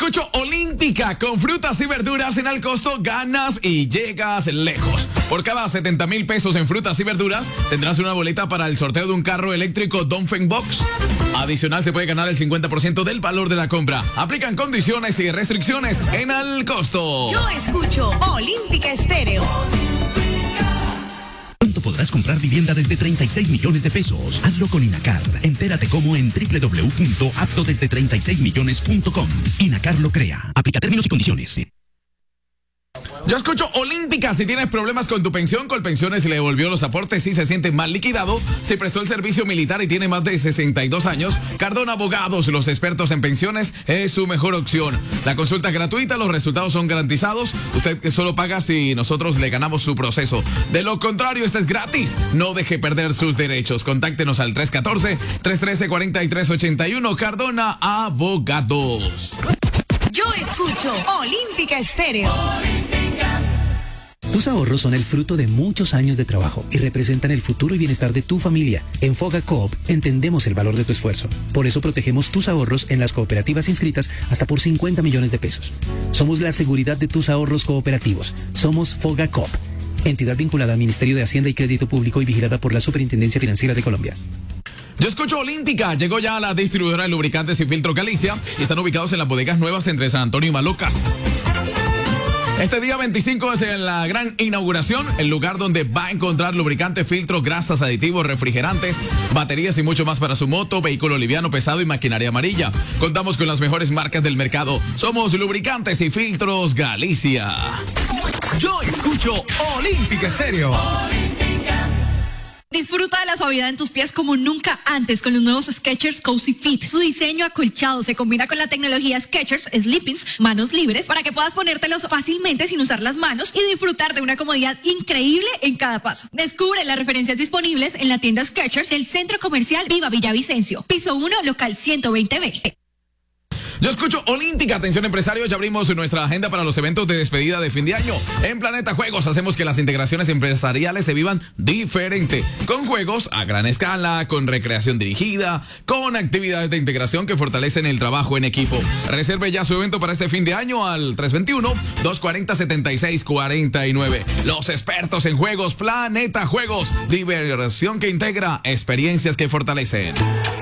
escucho Olímpica. Con frutas y verduras en al costo ganas y llegas lejos. Por cada 70,000 pesos en frutas y verduras tendrás una boleta para el sorteo de un carro eléctrico Dongfeng Box. Adicional, se puede ganar el 50% del valor de la compra. Aplican condiciones y restricciones en al costo. Yo escucho Olímpica Estéreo. Pronto podrás comprar vivienda desde 36 millones de pesos. Hazlo con Inacar. Entérate cómo en www.aptodesde36millones.com. Inacar lo crea. Aplica términos y condiciones. Yo escucho Olímpica. Si tienes problemas con tu pensión, Colpensiones le devolvió los aportes y se siente mal liquidado, si prestó el servicio militar y tiene más de 62 años, Cardona Abogados, los expertos en pensiones, es su mejor opción. La consulta es gratuita, los resultados son garantizados. Usted solo paga si nosotros le ganamos su proceso. De lo contrario, este es gratis. No deje perder sus derechos. Contáctenos al 314-313-4381. Cardona Abogados. Yo escucho Olímpica Estéreo. Tus ahorros son el fruto de muchos años de trabajo y representan el futuro y bienestar de tu familia. En Foga Coop entendemos el valor de tu esfuerzo. Por eso protegemos tus ahorros en las cooperativas inscritas hasta por 50 millones de pesos. Somos la seguridad de tus ahorros cooperativos. Somos Foga Coop, entidad vinculada al Ministerio de Hacienda y Crédito Público y vigilada por la Superintendencia Financiera de Colombia. Yo escucho Olímpica. Llegó ya la distribuidora de lubricantes y filtro Galicia y están ubicados en las bodegas nuevas entre San Antonio y Malocas. Este día 25 es la gran inauguración, el lugar donde va a encontrar lubricante, filtro, grasas, aditivos, refrigerantes, baterías y mucho más para su moto, vehículo liviano, pesado y maquinaria amarilla. Contamos con las mejores marcas del mercado. Somos Lubricantes y Filtros Galicia. Yo escucho Olímpica Estéreo. Disfruta de la suavidad en tus pies como nunca antes con los nuevos Skechers Cozy Fit. Su diseño acolchado se combina con la tecnología Skechers Sleep-ins, manos libres, para que puedas ponértelos fácilmente sin usar las manos y disfrutar de una comodidad increíble en cada paso. Descubre las referencias disponibles en la tienda Skechers del Centro Comercial Viva Villavicencio, piso 1, local 120B. Yo escucho Olímpica. Atención empresarios, ya abrimos nuestra agenda para los eventos de despedida de fin de año. En Planeta Juegos hacemos que las integraciones empresariales se vivan diferente. Con juegos a gran escala, con recreación dirigida, con actividades de integración que fortalecen el trabajo en equipo. Reserve ya su evento para este fin de año al 321-240-7649. Los expertos en juegos, Planeta Juegos. Diversión que integra, experiencias que fortalecen.